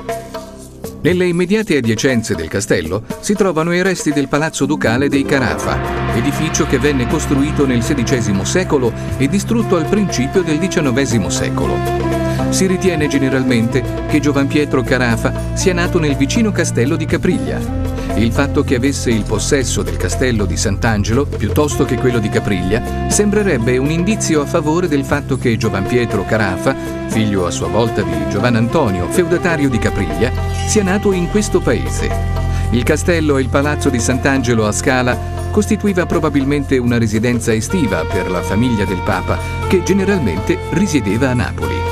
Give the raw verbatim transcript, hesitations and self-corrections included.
Nelle immediate adiacenze del castello si trovano i resti del Palazzo Ducale dei Carafa, edificio che venne costruito nel sedicesimo secolo e distrutto al principio del diciannovesimo secolo. Si ritiene generalmente che Giovan Pietro Carafa sia nato nel vicino castello di Capriglia. Il fatto che avesse il possesso del castello di Sant'Angelo piuttosto che quello di Capriglia sembrerebbe un indizio a favore del fatto che Giovan Pietro Carafa, figlio a sua volta di Giovan Antonio, feudatario di Capriglia, sia nato in questo paese. Il castello e il palazzo di Sant'Angelo a Scala costituiva probabilmente una residenza estiva per la famiglia del Papa, che generalmente risiedeva a Napoli.